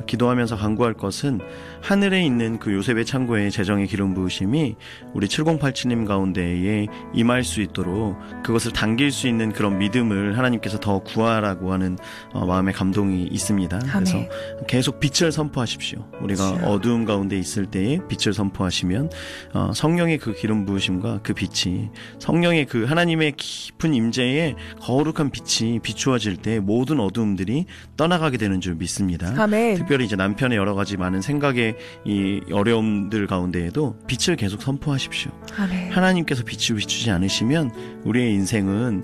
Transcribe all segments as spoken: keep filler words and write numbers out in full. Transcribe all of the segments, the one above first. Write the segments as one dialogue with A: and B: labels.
A: 기도하면서 간구할 것은 하늘에 있는 그 요셉의 창고에 재정의 기름 부으심이 우리 칠공팔칠님 가운데에 임할 수 있도록 그것을 당길 수 있는 그런 믿음을 하나님께서 더 구하라고 하는 어, 마음의 감동이 있습니다.
B: 아멘.
A: 그래서 계속 빛을 선포하십시오. 우리가
B: 그렇죠.
A: 어두운 가운데 있을 때에 빛을 선포하시면 어, 성령의 그 기름 부으심과 그 빛이 성령의 그 하나님의 깊은 임재에 거룩한 빛이 비추어질 때 모든 어두움들이 떠나가게 되는 줄 믿습니다.
B: 아멘.
A: 특별히 이제 남편의 여러 가지 많은 생각의 이 어려움들 가운데에도 빛을 계속 선포하십시오.
B: 아멘.
A: 하나님께서 빛을 비추지 않으시면 우리의 인생은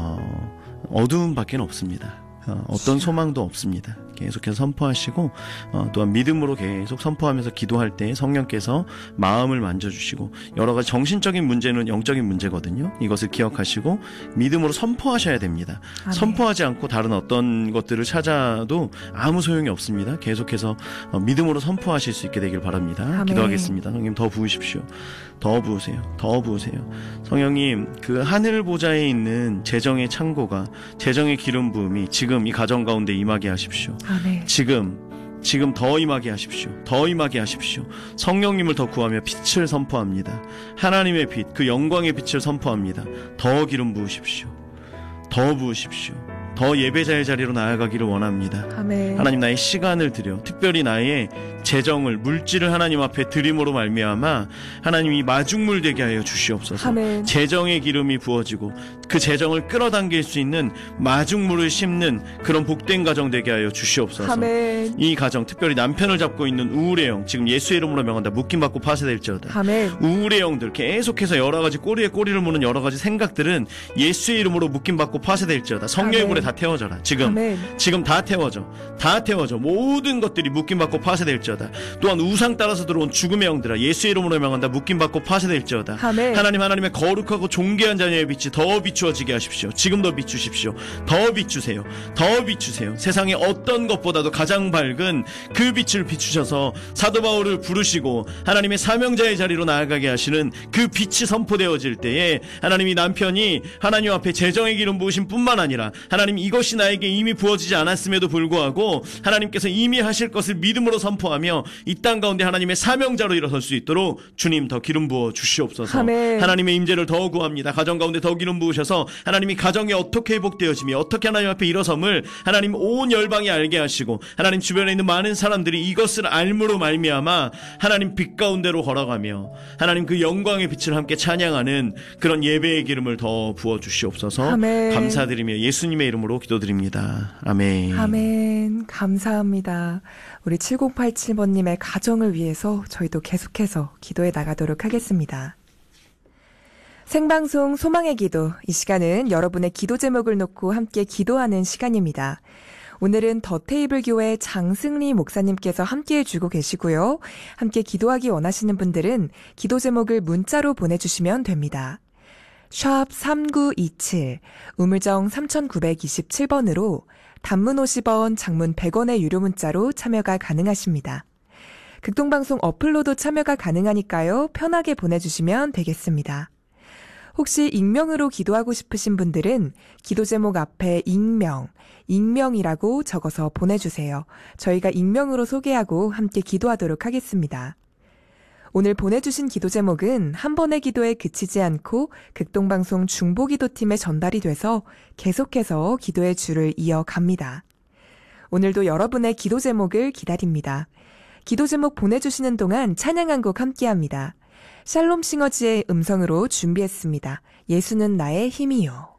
A: 어, 어두움밖에 없습니다. 어, 어떤 소망도 없습니다. 계속해서 선포하시고 어, 또한 믿음으로 계속 선포하면서 기도할 때 성령께서 마음을 만져주시고 여러 가지 정신적인 문제는 영적인 문제거든요. 이것을 기억하시고 믿음으로 선포하셔야 됩니다.
B: 아멘.
A: 선포하지 않고 다른 어떤 것들을 찾아도 아무 소용이 없습니다. 계속해서 어, 믿음으로 선포하실 수 있게 되길 바랍니다.
B: 아멘.
A: 기도하겠습니다. 성령님 더 부으십시오. 더 부으세요. 더 부으세요. 성령님 그 하늘 보좌에 있는 재정의 창고가 재정의 기름 부음이 지금 이 가정 가운데 임하게 하십시오.
B: 아멘.
A: 지금 지금 더 임하게 하십시오. 더 임하게 하십시오. 성령님을 더 구하며 빛을 선포합니다. 하나님의 빛, 그 영광의 빛을 선포합니다. 더 기름 부으십시오. 더 부으십시오. 더 예배자의 자리로 나아가기를 원합니다.
B: 아멘.
A: 하나님 나의 시간을 드려 특별히 나의 재정을 물질을 하나님 앞에 드림으로 말미암아 하나님이 마중물 되게 하여 주시옵소서.
B: 아멘.
A: 재정의 기름이 부어지고 그 재정을 끌어당길 수 있는 마중물을 심는 그런 복된 가정 되게 하여 주시옵소서.
B: 아멘.
A: 이 가정 특별히 남편을 잡고 있는 우울의 영 지금 예수의 이름으로 명한다. 묶임받고 파쇄될지어다.
B: 아멘.
A: 우울의 영들 계속해서 여러 가지 꼬리에 꼬리를 무는 여러 가지 생각들은 예수의 이름으로 묶임받고 파쇄될지어다. 성령의 불에 다 태워져라. 지금
B: 아멘.
A: 지금 다 태워져. 다 태워져. 모든 것들이 묶임받고 파쇄될지어다. 또한 우상 따라서 들어온 죽음의 영들아 예수의 이름으로 명한다. 묶임받고 파쇄될지어다.
B: 아멘.
A: 하나님 하나님의 거룩하고 존귀한 자녀의 빛이 더 비추어지게 하십시오. 지금 더 비추십시오. 더 비추세요. 더 비추세요. 세상의 어떤 것보다도 가장 밝은 그 빛을 비추셔서 사도 바울을 부르시고 하나님의 사명자의 자리로 나아가게 하시는 그 빛이 선포되어질 때에 하나님이 남편이 하나님 앞에 재정의 기름 부으심 뿐만 아니라 하나님 이것이 나에게 이미 부어지지 않았음에도 불구하고 하나님께서 이미 하실 것을 믿음으로 선포하며 이 땅 가운데 하나님의 사명자로 일어설 수 있도록 주님 더 기름 부어 주시옵소서.
B: 아멘.
A: 하나님의 임재를 더 구합니다. 가정 가운데 더 기름 부으셔서 하나님이 가정이 어떻게 회복되어지며 어떻게 하나님 앞에 일어섬을 하나님 온 열방이 알게 하시고 하나님 주변에 있는 많은 사람들이 이것을 알므로 말미암아 하나님 빛 가운데로 걸어가며 하나님 그 영광의 빛을 함께 찬양하는 그런 예배의 기름을 더 부어 주시옵소서.
B: 아멘.
A: 감사드리며 예수님의 이름으로 기도드립니다. 아멘.
B: 아멘. 감사합니다. 우리 칠공팔칠 번님의 가정을 위해서 저희도 계속해서 기도해 나가도록 하겠습니다. 생방송 소망의 기도, 이 시간은 여러분의 기도 제목을 놓고 함께 기도하는 시간입니다. 오늘은 더 테이블 교회 장승리 목사님께서 함께 해주고 계시고요. 함께 기도하기 원하시는 분들은 기도 제목을 문자로 보내주시면 됩니다. 샵 삼구이칠, 우물정 삼구이칠 번으로 단문 오십 원, 장문 백 원의 유료 문자로 참여가 가능하십니다. 극동방송 어플로도 참여가 가능하니까요. 편하게 보내주시면 되겠습니다. 혹시 익명으로 기도하고 싶으신 분들은 기도 제목 앞에 익명, 익명이라고 적어서 보내주세요. 저희가 익명으로 소개하고 함께 기도하도록 하겠습니다. 오늘 보내주신 기도 제목은 한 번의 기도에 그치지 않고 극동방송 중보기도팀에 전달이 돼서 계속해서 기도의 줄을 이어갑니다. 오늘도 여러분의 기도 제목을 기다립니다. 기도 제목 보내주시는 동안 찬양 한 곡 함께합니다. 샬롬 싱어즈의 음성으로 준비했습니다. 예수는 나의 힘이요.